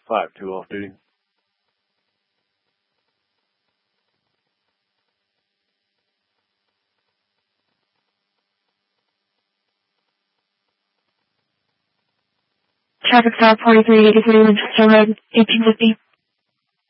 5-2 off duty. Traffic stop 4383 Winchester Road, 1850.